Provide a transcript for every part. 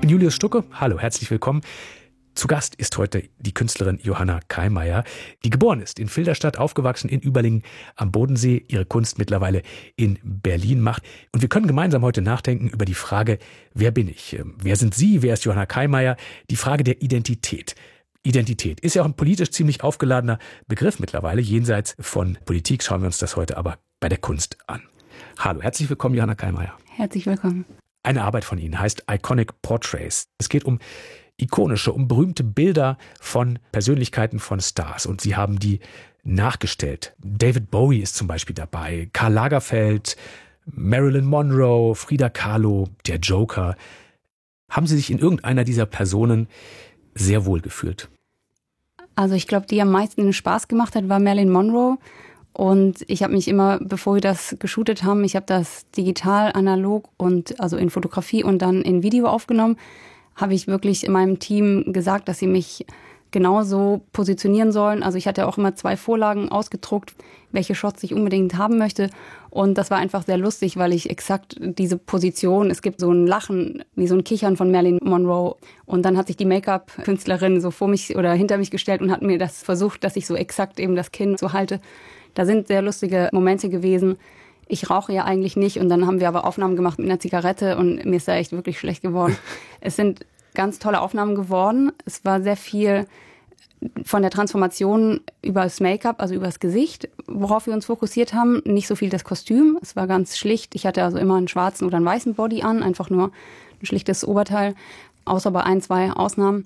bin Julius Stucke. Hallo, herzlich willkommen. Zu Gast ist heute die Künstlerin Johanna Kaimayer, die geboren ist in Filderstadt, aufgewachsen in Überlingen am Bodensee, ihre Kunst mittlerweile in Berlin macht. Und wir können gemeinsam heute nachdenken über die Frage, wer bin ich? Wer sind Sie? Wer ist Johanna Kaimayer? Die Frage der Identität. Identität ist ja auch ein politisch ziemlich aufgeladener Begriff mittlerweile. Jenseits von Politik schauen wir uns das heute aber bei der Kunst an. Hallo, herzlich willkommen, Johanna Kaimayer. Herzlich willkommen. Eine Arbeit von Ihnen heißt Iconic Portraits. Es geht um ikonische, um berühmte Bilder von Persönlichkeiten, von Stars. Und Sie haben die nachgestellt. David Bowie ist zum Beispiel dabei, Karl Lagerfeld, Marilyn Monroe, Frida Kahlo, der Joker. Haben Sie sich in irgendeiner dieser Personen sehr wohl gefühlt? Also ich glaube, die am meisten Spaß gemacht hat, war Marilyn Monroe. Und ich habe mich immer, bevor wir das geshootet haben, ich habe das digital, analog und also in Fotografie und dann in Video aufgenommen, habe ich wirklich in meinem Team gesagt, dass sie mich genauso positionieren sollen. Also ich hatte auch immer 2 Vorlagen ausgedruckt, welche Shots ich unbedingt haben möchte. Und das war einfach sehr lustig, weil ich exakt diese Position, es gibt so ein Lachen, wie so ein Kichern von Marilyn Monroe. Und dann hat sich die Make-up-Künstlerin so vor mich oder hinter mich gestellt und hat mir das versucht, dass ich so exakt eben das Kinn so halte. Da sind sehr lustige Momente gewesen. Ich rauche ja eigentlich nicht und dann haben wir aber Aufnahmen gemacht mit einer Zigarette und mir ist da echt wirklich schlecht geworden. Es sind ganz tolle Aufnahmen geworden. Es war sehr viel von der Transformation über das Make-up, also über das Gesicht, worauf wir uns fokussiert haben. Nicht so viel das Kostüm. Es war ganz schlicht. Ich hatte also immer einen schwarzen oder einen weißen Body an, einfach nur ein schlichtes Oberteil, außer bei 1, 2 Ausnahmen.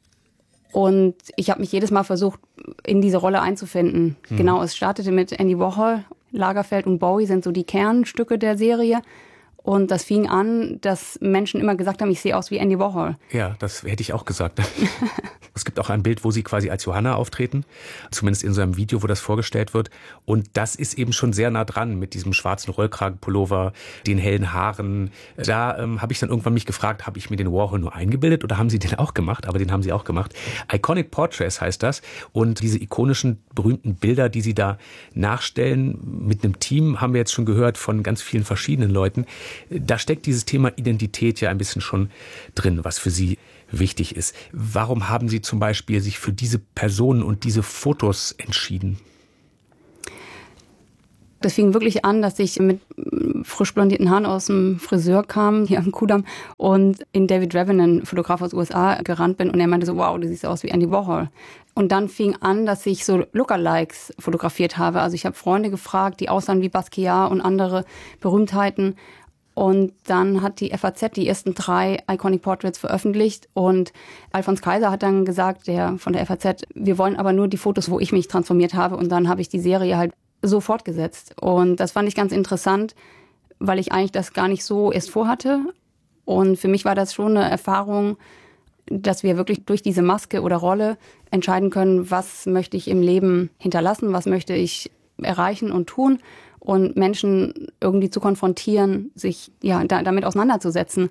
Und ich habe mich jedes Mal versucht, in diese Rolle einzufinden. Genau, es startete mit Andy Warhol, Lagerfeld und Bowie sind so die Kernstücke der Serie. Und das fing an, dass Menschen immer gesagt haben, ich sehe aus wie Andy Warhol. Ja, das hätte ich auch gesagt. Es gibt auch ein Bild, wo Sie quasi als Johanna auftreten, zumindest in so einem Video, wo das vorgestellt wird. Und das ist eben schon sehr nah dran mit diesem schwarzen Rollkragenpullover, den hellen Haaren. Da habe ich dann irgendwann mich gefragt, habe ich mir den Warhol nur eingebildet oder haben Sie den auch gemacht? Aber den haben Sie auch gemacht. Iconic Portraits heißt das. Und diese ikonischen, berühmten Bilder, die Sie da nachstellen mit einem Team, haben wir jetzt schon gehört von ganz vielen verschiedenen Leuten. Da steckt dieses Thema Identität ja ein bisschen schon drin, was für Sie wichtig ist. Warum haben Sie zum Beispiel sich für diese Personen und diese Fotos entschieden? Das fing wirklich an, dass ich mit frisch blondierten Haaren aus dem Friseur kam, hier am Kudamm, und in David Revan, ein Fotograf aus den USA, gerannt bin. Und er meinte so, wow, du siehst aus wie Andy Warhol. Und dann fing an, dass ich so Lookalikes fotografiert habe. Also ich habe Freunde gefragt, die aussahen wie Basquiat und andere Berühmtheiten. Und dann hat die FAZ die ersten 3 Iconic Portraits veröffentlicht und Alfons Kaiser hat dann gesagt, der von der FAZ, wir wollen aber nur die Fotos, wo ich mich transformiert habe. Und dann habe ich die Serie halt so fortgesetzt. Und das fand ich ganz interessant, weil ich eigentlich das gar nicht so erst vorhatte. Und für mich war das schon eine Erfahrung, dass wir wirklich durch diese Maske oder Rolle entscheiden können, was möchte ich im Leben hinterlassen, was möchte ich erreichen und tun. Und Menschen irgendwie zu konfrontieren, sich damit auseinanderzusetzen.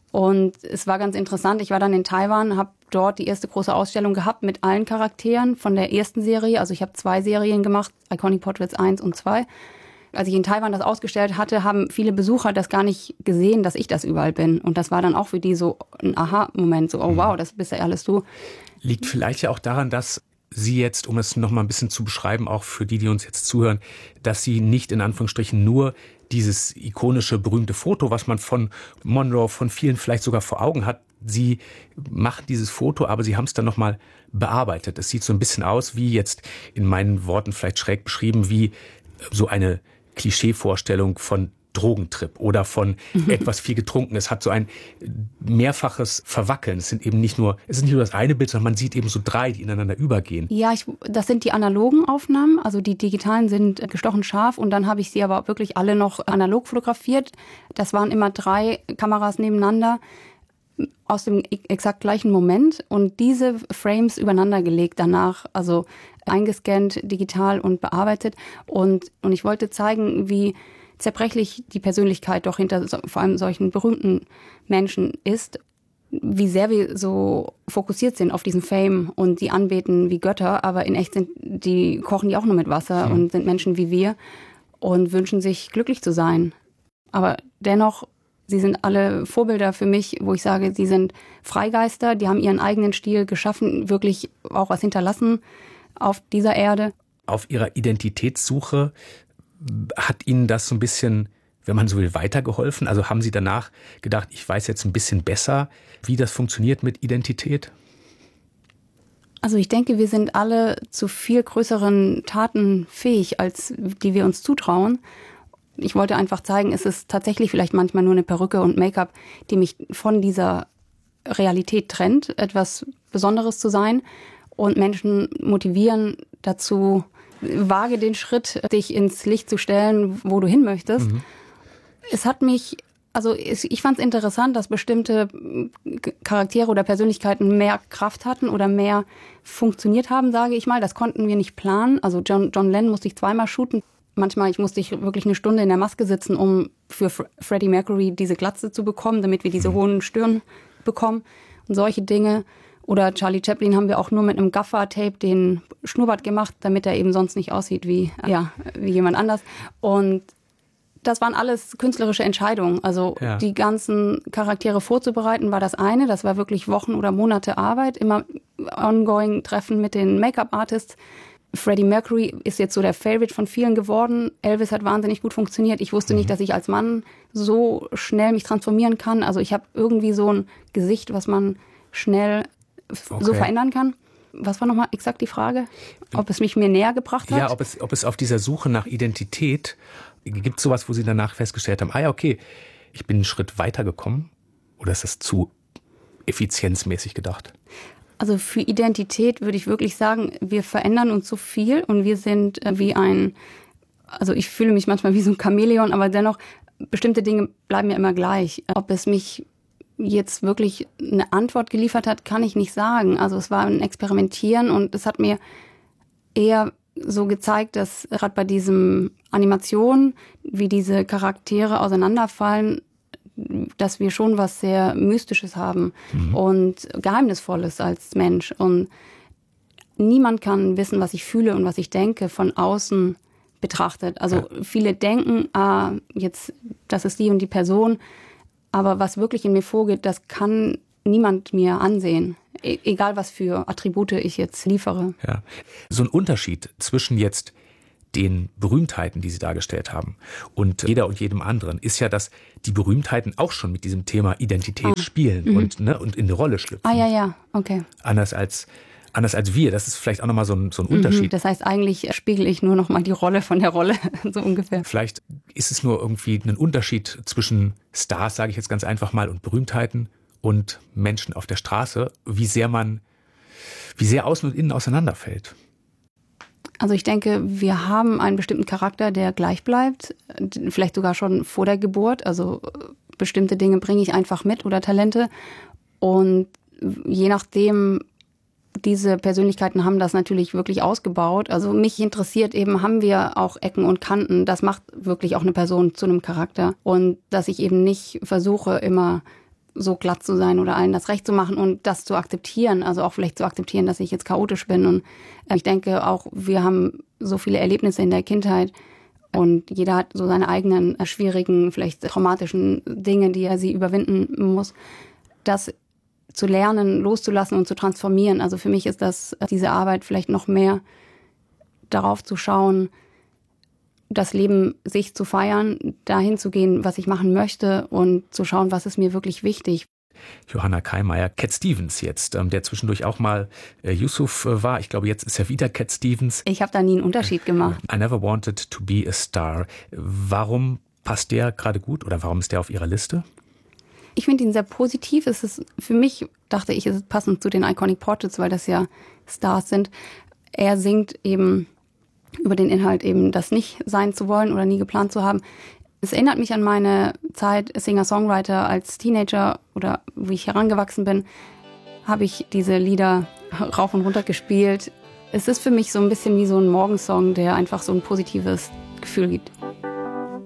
Und es war ganz interessant. Ich war dann in Taiwan, habe dort die erste große Ausstellung gehabt mit allen Charakteren von der ersten Serie. Also ich habe 2 Serien gemacht, Iconic Portraits 1 und 2. Als ich in Taiwan das ausgestellt hatte, haben viele Besucher das gar nicht gesehen, dass ich das überall bin. Und das war dann auch für die so ein Aha-Moment, so, oh wow, das bist ja alles du. Liegt vielleicht ja auch daran, dass Sie jetzt, um es noch mal ein bisschen zu beschreiben, auch für die uns jetzt zuhören, dass Sie nicht in Anführungsstrichen nur dieses ikonische, berühmte Foto, was man von Monroe, von vielen vielleicht sogar vor Augen hat, Sie machen dieses Foto, aber Sie haben es dann noch mal bearbeitet. Es sieht so ein bisschen aus wie jetzt in meinen Worten vielleicht schräg beschrieben, wie so eine Klischeevorstellung von Drogentrip oder von etwas viel getrunken. Es hat so ein mehrfaches Verwackeln. Es ist nicht nur das eine Bild, sondern man sieht eben so 3, die ineinander übergehen. Ja, das sind die analogen Aufnahmen. Also die digitalen sind gestochen scharf und dann habe ich sie aber wirklich alle noch analog fotografiert. Das waren immer 3 Kameras nebeneinander aus dem exakt gleichen Moment und diese Frames übereinander gelegt danach, also eingescannt, digital und bearbeitet. Und ich wollte zeigen, wie zerbrechlich die Persönlichkeit doch hinter vor allem solchen berühmten Menschen ist, wie sehr wir so fokussiert sind auf diesen Fame und die anbeten wie Götter, aber in echt kochen die auch nur mit Wasser und sind Menschen wie wir und wünschen sich glücklich zu sein. Aber dennoch Sie sind alle Vorbilder für mich, wo ich sage, sie sind Freigeister, die haben ihren eigenen Stil geschaffen, wirklich auch was hinterlassen auf dieser Erde. Auf Ihrer Identitätssuche hat Ihnen das so ein bisschen, wenn man so will, weitergeholfen? Also haben Sie danach gedacht, ich weiß jetzt ein bisschen besser, wie das funktioniert mit Identität? Also ich denke, wir sind alle zu viel größeren Taten fähig, als die wir uns zutrauen. Ich wollte einfach zeigen, es ist tatsächlich vielleicht manchmal nur eine Perücke und Make-up, die mich von dieser Realität trennt, etwas Besonderes zu sein und Menschen motivieren dazu, wage den Schritt, dich ins Licht zu stellen, wo du hin möchtest. Es hat mich, also ich fand es interessant, dass bestimmte Charaktere oder Persönlichkeiten mehr Kraft hatten oder mehr funktioniert haben, sage ich mal. Das konnten wir nicht planen. Also John Lennon musste ich zweimal shooten. Manchmal musste ich wirklich eine Stunde in der Maske sitzen, um für Freddie Mercury diese Glatze zu bekommen, damit wir diese hohen Stirn bekommen und solche Dinge. Oder Charlie Chaplin haben wir auch nur mit einem Gaffer-Tape den Schnurrbart gemacht, damit er eben sonst nicht aussieht wie jemand anders. Und das waren alles künstlerische Entscheidungen. Also die ganzen Charaktere vorzubereiten war das eine. Das war wirklich Wochen oder Monate Arbeit. Immer ongoing Treffen mit den Make-up-Artists. Freddie Mercury ist jetzt so der Favorite von vielen geworden. Elvis hat wahnsinnig gut funktioniert. Ich wusste nicht, dass ich als Mann so schnell mich transformieren kann. Also ich habe irgendwie so ein Gesicht, was man schnell so verändern kann. Was war nochmal exakt die Frage? Ob es mich mir näher gebracht hat? Ja, ob es auf dieser Suche nach Identität, gibt es sowas, wo Sie danach festgestellt haben, okay, ich bin einen Schritt weitergekommen? Oder ist das zu effizienzmäßig gedacht? Also für Identität würde ich wirklich sagen, wir verändern uns so viel und wir sind also ich fühle mich manchmal wie so ein Chamäleon, aber dennoch, bestimmte Dinge bleiben ja immer gleich. Ob es mich jetzt wirklich eine Antwort geliefert hat, kann ich nicht sagen. Also es war ein Experimentieren und es hat mir eher so gezeigt, dass gerade bei diesem Animation, wie diese Charaktere auseinanderfallen, dass wir schon was sehr Mystisches haben und Geheimnisvolles als Mensch. Und niemand kann wissen, was ich fühle und was ich denke, von außen betrachtet. Also viele denken, jetzt, das ist die und die Person. Aber was wirklich in mir vorgeht, das kann niemand mir ansehen. Egal, was für Attribute ich jetzt liefere. Ja. So ein Unterschied zwischen jetzt den Berühmtheiten, die Sie dargestellt haben, und jeder und jedem anderen, ist ja, dass die Berühmtheiten auch schon mit diesem Thema Identität spielen und in eine Rolle schlüpfen. Okay. Anders als wir. Das ist vielleicht auch nochmal so ein Unterschied. Das heißt, eigentlich spiegel ich nur nochmal die Rolle von der Rolle, so ungefähr. Vielleicht ist es nur irgendwie ein Unterschied zwischen Stars, sage ich jetzt ganz einfach mal, und Berühmtheiten und Menschen auf der Straße, wie sehr außen und innen auseinanderfällt. Also ich denke, wir haben einen bestimmten Charakter, der gleich bleibt, vielleicht sogar schon vor der Geburt. Also bestimmte Dinge bringe ich einfach mit oder Talente. Und je nachdem, diese Persönlichkeiten haben das natürlich wirklich ausgebaut. Also mich interessiert eben, haben wir auch Ecken und Kanten. Das macht wirklich auch eine Person zu einem Charakter. Und dass ich eben nicht versuche, immer so glatt zu sein oder allen das Recht zu machen und das zu akzeptieren, also auch vielleicht zu akzeptieren, dass ich jetzt chaotisch bin. Und ich denke auch, wir haben so viele Erlebnisse in der Kindheit und jeder hat so seine eigenen schwierigen, vielleicht traumatischen Dinge, die er sie überwinden muss. Das zu lernen, loszulassen und zu transformieren. Also für mich ist das diese Arbeit vielleicht noch mehr darauf zu schauen, das Leben sich zu feiern, dahin zu gehen, was ich machen möchte und zu schauen, was ist mir wirklich wichtig. Johanna Kaimeyer, Cat Stevens jetzt, der zwischendurch auch mal Yusuf war. Ich glaube, jetzt ist er wieder Cat Stevens. Ich habe da nie einen Unterschied gemacht. I never wanted to be a star. Warum passt der gerade gut oder warum ist der auf Ihrer Liste? Ich finde ihn sehr positiv. Es ist für mich, dachte ich, ist es passend zu den Iconic Portraits, weil das ja Stars sind. Er singt eben über den Inhalt eben, das nicht sein zu wollen oder nie geplant zu haben. Es erinnert mich an meine Zeit Singer-Songwriter als Teenager oder wie ich herangewachsen bin, habe ich diese Lieder rauf und runter gespielt. Es ist für mich so ein bisschen wie so ein Morgensong, der einfach so ein positives Gefühl gibt.